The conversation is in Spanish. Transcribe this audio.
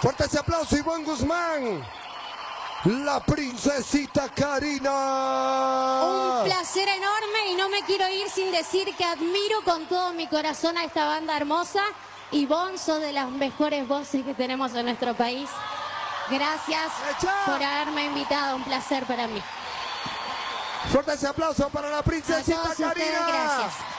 Fuerte ese aplauso, Ivonne Guzmán. La princesita Karina. Un placer enorme y no me quiero ir sin decir que admiro con todo mi corazón a esta banda hermosa. Ivonne, sos de las mejores voces que tenemos en nuestro país. Gracias por haberme invitado, un placer para mí. Fuerte ese aplauso para la princesita A todos ustedes, Karina. gracias.